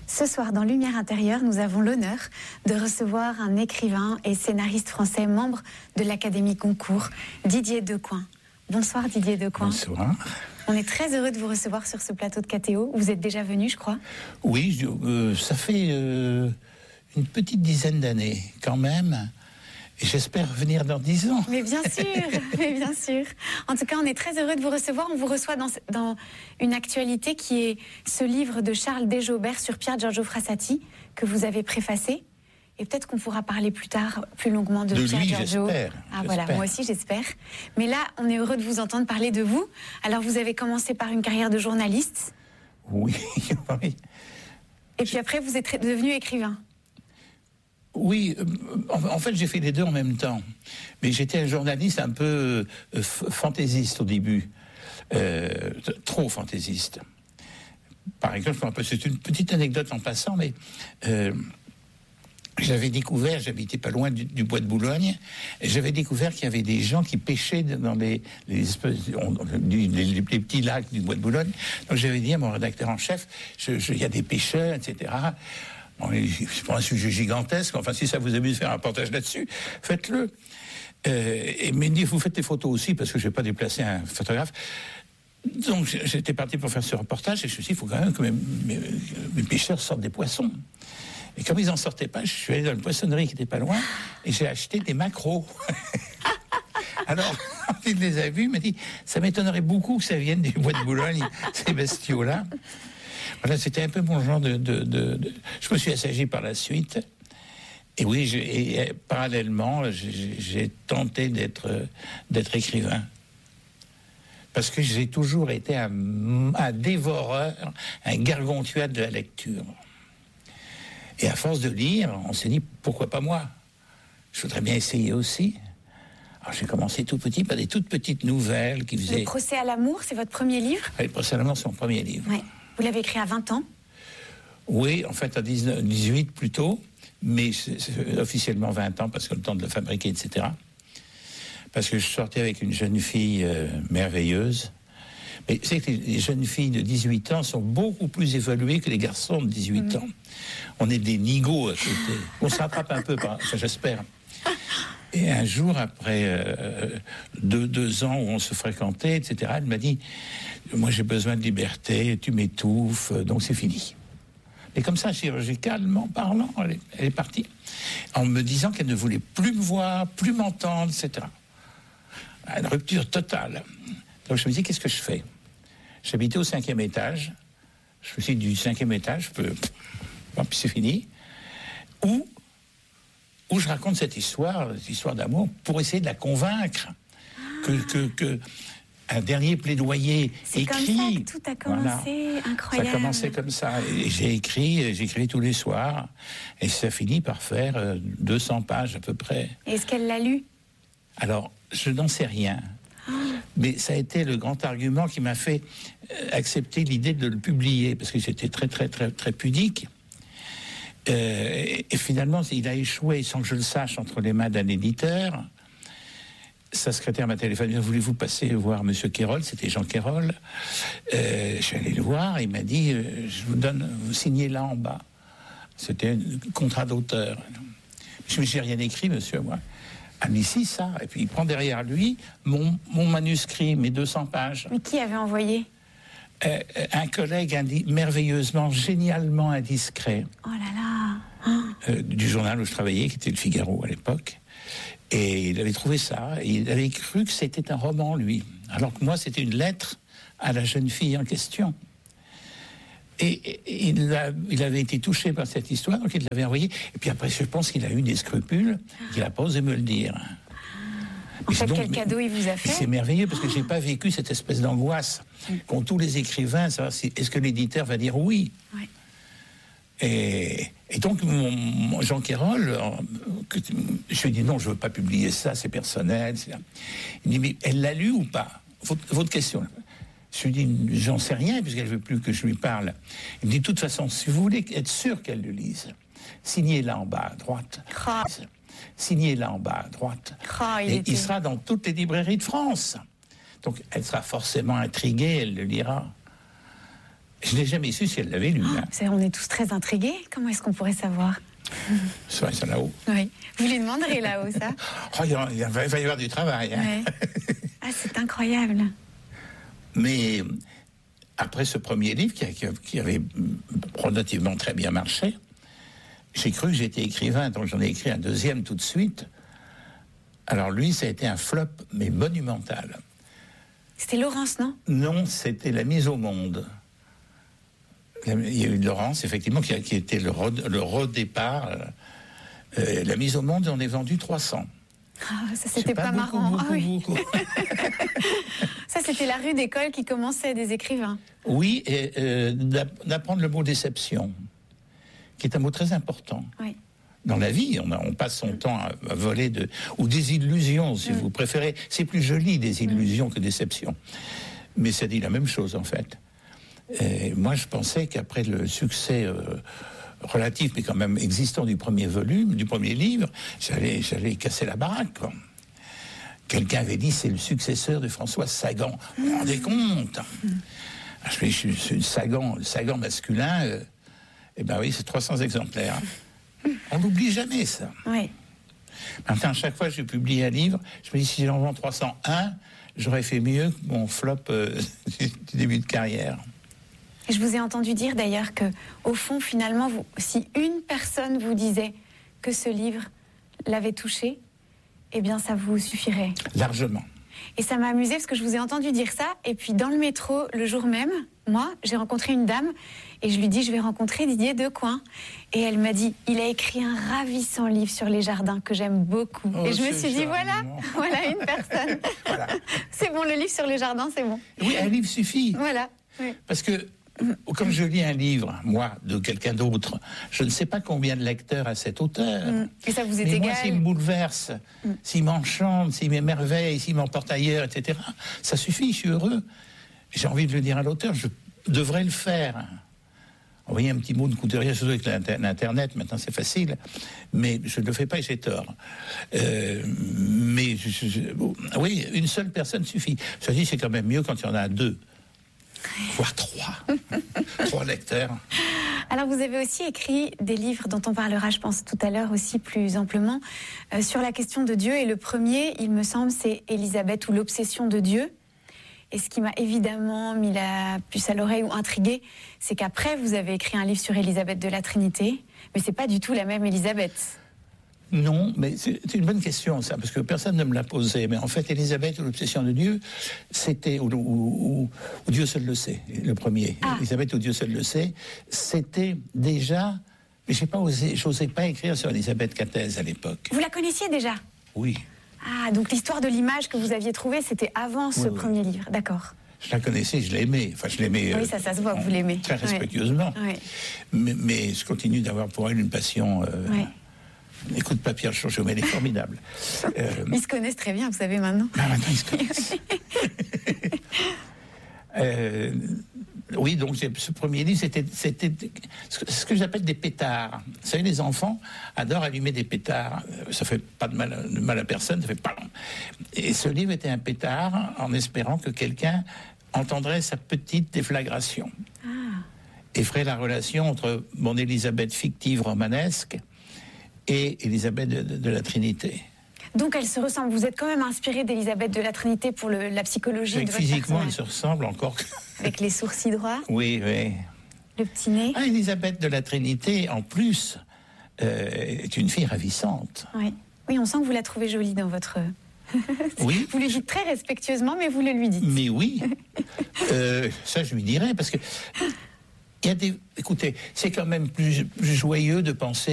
Ce soir, dans Lumière intérieure, nous avons l'honneur de recevoir un écrivain et scénariste français, membre de l'Académie Goncourt, Didier Decoing. Bonsoir Didier Decoing. Bonsoir. On est très heureux de vous recevoir sur ce plateau de KTO. Vous êtes déjà venu, je crois. Oui, ça fait une petite dizaine d'années quand même. Et j'espère venir dans 10 ans. Mais bien sûr, mais bien sûr. En tout cas, on est très heureux de vous recevoir. On vous reçoit dans une actualité qui est ce livre de Charles Desjaubert sur Pier Giorgio Frassati, que vous avez préfacé. Et peut-être qu'on pourra parler plus tard, plus longuement de Pier Giorgio. J'espère. Voilà, moi aussi j'espère. Mais là, on est heureux de vous entendre parler de vous. Alors, vous avez commencé par une carrière de journaliste. Oui, oui. Et puis après, vous êtes devenu écrivain. Oui, en fait, j'ai fait les deux en même temps. Mais j'étais un journaliste un peu fantaisiste au début. Trop fantaisiste. Par exemple, je me rappelle, c'est une petite anecdote en passant, mais j'avais découvert, j'habitais pas loin du bois de Boulogne, et j'avais découvert qu'il y avait des gens qui pêchaient dans les petits lacs du bois de Boulogne. Donc j'avais dit à mon rédacteur en chef, il y a des pêcheurs, etc. Bon, c'est pas un sujet gigantesque, enfin si ça vous amuse de faire un reportage là-dessus, faites-le. Et il m'a dit, vous faites des photos aussi, parce que je vais pas déplacer un photographe. Donc j'étais parti pour faire ce reportage, et je me suis dit, il faut quand même que mes pêcheurs sortent des poissons. Et comme ils n'en sortaient pas, je suis allé dans une poissonnerie qui n'était pas loin, et j'ai acheté des maquereaux. Alors, quand il les a vus, il m'a dit, ça m'étonnerait beaucoup que ça vienne du bois de Boulogne, ces bestiaux-là. Voilà, c'était un peu mon genre Je me suis assagi par la suite. Et oui, parallèlement, j'ai tenté d'être écrivain. Parce que j'ai toujours été un dévoreur, un gargantua de la lecture. Et à force de lire, on s'est dit, pourquoi pas moi ? Je voudrais bien essayer aussi. Alors j'ai commencé tout petit par des toutes petites nouvelles qui faisaient... Le procès à l'amour, c'est votre premier livre ? Le procès à l'amour, c'est mon premier livre. Oui. Vous l'avez écrit à 20 ans ? Oui, en fait à 18 plutôt, mais c'est officiellement 20 ans parce que le temps de le fabriquer, etc. Parce que je sortais avec une jeune fille merveilleuse. Mais c'est que les jeunes filles de 18 ans sont beaucoup plus évoluées que les garçons de 18 ans. On est des nigauds à côté. On s'attrape un peu, enfin, j'espère. Et un jour, après 2 ans où on se fréquentait, etc., elle m'a dit, moi j'ai besoin de liberté, tu m'étouffes, donc c'est fini. Et comme ça, chirurgicalement parlant, elle est partie, en me disant qu'elle ne voulait plus me voir, plus m'entendre, etc. Une rupture totale. Donc je me dis, qu'est-ce que je fais ? J'habitais au 5e étage, je me suis dit, du 5e étage, puis c'est fini, où je raconte cette histoire d'amour, pour essayer de la convaincre que un dernier plaidoyer c'est écrit. C'est comme ça que tout a commencé, voilà. Incroyable. Ça a commencé comme ça. Et j'écris tous les soirs, et ça finit par faire 200 pages à peu près. Est-ce qu'elle l'a lu ? Alors, je n'en sais rien. Mais ça a été le grand argument qui m'a fait accepter l'idée de le publier, parce que j'étais très, très, très, très pudique. Et finalement, il a échoué, sans que je le sache, entre les mains d'un éditeur. Sa secrétaire m'a téléphoné, voulez-vous passer voir Monsieur Quérol ? C'était Jean Quérol. Je suis allé le voir, il m'a dit, je vous donne, vous signez là en bas. C'était un contrat d'auteur. Je me suis rien écrit, monsieur, moi. Ah, mais si, ça. Et puis il prend derrière lui mon manuscrit, mes 200 pages. Mais qui avait envoyé ? Un collègue merveilleusement, génialement indiscret. Oh là là. Du journal où je travaillais, qui était le Figaro à l'époque. Et il avait trouvé ça, et il avait cru que c'était un roman, lui. Alors que moi, c'était une lettre à la jeune fille en question. Et il avait été touché par cette histoire, donc il l'avait envoyé. Et puis après, je pense qu'il a eu des scrupules, qu'il n'a pas osé me le dire. En fait, quel cadeau il vous a fait ? C'est merveilleux, parce que je n'ai pas vécu cette espèce d'angoisse qu'ont tous les écrivains, savoir est-ce que l'éditeur va dire oui ? Ouais. Et donc, Jean Quérol, je lui ai dit non, je ne veux pas publier ça, c'est personnel. Il dit, mais elle l'a lu ou pas ? Votre question. Je lui dis, j'en sais rien, puisqu'elle ne veut plus que je lui parle. Il me dit, de toute façon, si vous voulez être sûr qu'elle le lise, signez là en bas à droite. Signez là en bas à droite. Il sera dans toutes les librairies de France. Donc, elle sera forcément intriguée, elle le lira. Je n'ai jamais su si elle l'avait lu. Hein. On est tous très intrigués. Comment est-ce qu'on pourrait savoir? Ça là-haut. Oui. Vous lui demanderez là-haut, ça? Oh, il va y avoir du travail. Hein. Ouais. Ah, c'est incroyable. Mais après ce premier livre, qui avait relativement très bien marché, j'ai cru que j'étais écrivain, donc j'en ai écrit un deuxième tout de suite. Alors lui, ça a été un flop, mais monumental. C'était Laurence, non? Non, c'était La mise au monde. Il y a eu Laurence, effectivement, qui était le redépart. La mise au monde, on est vendu 300. Ah, ça, c'était pas marrant. Beaucoup. Ça, c'était la rue d'école qui commençait des écrivains. Oui, et d'apprendre le mot déception, qui est un mot très important. Oui. Dans la vie, on passe son temps à voler ou des illusions, si vous préférez. C'est plus joli, des illusions, que déception. Mais ça dit la même chose, en fait. Et moi, je pensais qu'après le succès relatif, mais quand même existant du premier volume, du premier livre, j'allais casser la baraque, quoi. Quelqu'un avait dit, c'est le successeur de François Sagan. Vous vous rendez compte? Je suis Sagan masculin, eh ben oui, c'est 300 exemplaires. On n'oublie jamais ça. Oui. Maintenant, à chaque fois que je publie un livre, je me dis, si j'en vends 301, j'aurais fait mieux que mon flop du début de carrière. Et je vous ai entendu dire d'ailleurs que, au fond, finalement, si une personne vous disait que ce livre l'avait touché, eh bien, ça vous suffirait. Largement. Et ça m'a amusé parce que je vous ai entendu dire ça. Et puis, dans le métro, le jour même, moi, j'ai rencontré une dame et je lui dis, je vais rencontrer Didier Decoing. Et elle m'a dit, il a écrit un ravissant livre sur les jardins que j'aime beaucoup. Oh, et je me suis dit, voilà une personne. Voilà. C'est bon, le livre sur les jardins, c'est bon. Oui, un livre suffit. Voilà. Oui. Parce que, comme je lis un livre, moi, de quelqu'un d'autre, je ne sais pas combien de lecteurs a cet auteur. Et ça vous est Mais égal. moi, s'il me bouleverse, s'il m'enchante, s'il m'émerveille, s'il m'emporte ailleurs, etc., ça suffit, je suis heureux. J'ai envie de le dire à l'auteur, je devrais le faire. Envoyer un petit mot ne coûte rien, surtout avec l'Internet, maintenant c'est facile, mais je ne le fais pas et j'ai tort. Oui, une seule personne suffit. Ça dit, c'est quand même mieux quand il y en a deux. Voire trois. 3 lecteurs. Alors, vous avez aussi écrit des livres dont on parlera, je pense, tout à l'heure aussi plus amplement, sur la question de Dieu. Et le premier, il me semble, c'est Élisabeth ou l'obsession de Dieu. Et ce qui m'a évidemment mis la puce à l'oreille ou intriguée, c'est qu'après, vous avez écrit un livre sur Élisabeth de la Trinité. Mais c'est pas du tout la même Élisabeth. Non, mais c'est une bonne question, ça, parce que personne ne me l'a posé. Mais en fait, Élisabeth ou l'obsession de Dieu, c'était, ou Dieu seul le sait, le premier. Ah. Élisabeth ou Dieu seul le sait, c'était déjà... Mais j'osais pas écrire sur Élisabeth Cathèse à l'époque. Vous la connaissiez déjà? Oui. Ah, donc l'histoire de l'image que vous aviez trouvée, c'était avant ce premier livre, d'accord. Je la connaissais, je l'aimais. Enfin, je l'aimais. Oui, ça se voit que vous l'aimez. Très respectueusement. Oui. Mais je continue d'avoir pour elle une passion... Oui. Écoute pas Pierre Chauchot, elle est formidable. Ils se connaissent très bien, vous savez, maintenant. Ah, maintenant, ils se connaissent. Oui, donc ce premier livre, c'était ce que j'appelle des pétards. Vous savez, les enfants adorent allumer des pétards. Ça fait pas de mal à personne, ça fait pas. Et ce livre était un pétard en espérant que quelqu'un entendrait sa petite déflagration. Et ferait la relation entre mon Élisabeth fictive romanesque et Élisabeth de la Trinité. Donc elle se ressemble. Vous êtes quand même inspiré d'Élisabeth de la Trinité pour la psychologie de votre physiquement, personnage. elle se ressemble encore. Avec les sourcils droits. Oui. Le petit nez. Ah, Élisabeth de la Trinité, en plus, est une fille ravissante. Oui, on sent que vous la trouvez jolie dans votre... Oui. Vous lui dites très respectueusement, mais vous le lui dites. Mais oui. Ça, je lui dirais, parce que... Écoutez, c'est quand même plus joyeux de penser